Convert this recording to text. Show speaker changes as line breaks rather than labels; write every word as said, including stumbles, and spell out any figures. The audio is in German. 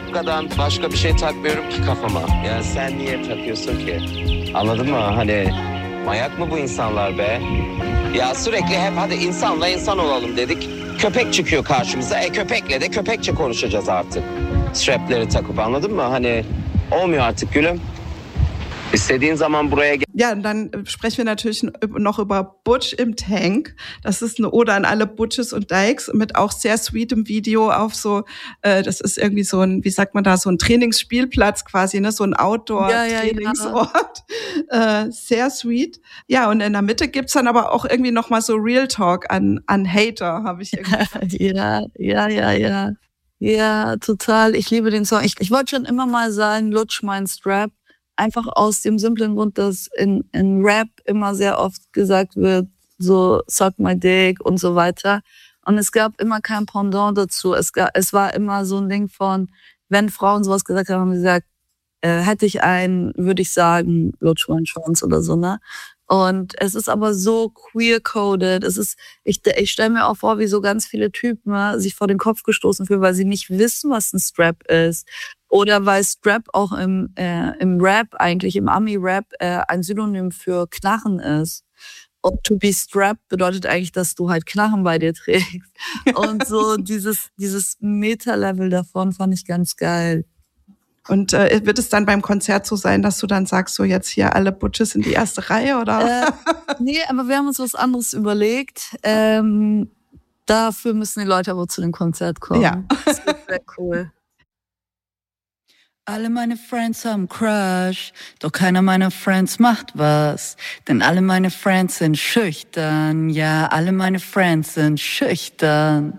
şapkadan başka bir şey takmıyorum ki kafama. Ya sen niye takıyorsun ki? Anladın mı? Hani manyak mı bu insanlar be? Ya sürekli hep hadi insanla insan olalım dedik. Köpek çıkıyor karşımıza. E köpekle de köpekçe konuşacağız artık. Strapleri takıp, anladın mı? Hani olmuyor artık gülüm. İstediğin zaman buraya gel.
Ja, und dann sprechen wir natürlich noch über Butch im Tank. Das ist eine Ode an alle Butches und Dykes mit auch sehr sweetem Video auf so, äh, das ist irgendwie so ein, wie sagt man da, so ein Trainingsspielplatz quasi, ne, so ein Outdoor-Trainingsort. Ja, ja, ja. Äh, sehr sweet. Ja, und in der Mitte gibt's dann aber auch irgendwie nochmal so Real Talk an, an Hater, habe ich irgendwie.
ja, ja, ja, ja. Ja, total. Ich liebe den Song. Ich, ich wollte schon immer mal sagen, lutsch mein Strap. Einfach aus dem simplen Grund, dass in, in Rap immer sehr oft gesagt wird, so suck my dick und so weiter. Und es gab immer kein Pendant dazu. Es, gab, es war immer so ein Ding von, wenn Frauen sowas gesagt haben, haben sie gesagt, äh, hätte ich einen, würde ich sagen, lutsch meinen Schwanz oder so, ne? Und es ist aber so queer-coded. Es ist, ich, ich stelle mir auch vor, wie so ganz viele Typen ne, sich vor den Kopf gestoßen fühlen, weil sie nicht wissen, was ein Strap ist. Oder weil Strap auch im, äh, im Rap, eigentlich im Ami-Rap, äh, ein Synonym für Knarren ist. Und to be strapped bedeutet eigentlich, dass du halt Knarren bei dir trägst. Und so dieses, dieses Meta-Level davon fand ich ganz geil.
Und äh, wird es dann beim Konzert so sein, dass du dann sagst, so jetzt hier alle Butches in die erste Reihe, oder?
Äh, nee, aber wir haben uns was anderes überlegt. Ähm, dafür müssen die Leute aber zu dem Konzert kommen.
Ja.
Das wird sehr cool.
Alle meine Friends haben Crush, doch keiner meiner Friends macht was. Denn alle meine Friends sind schüchtern, ja, alle meine Friends sind schüchtern.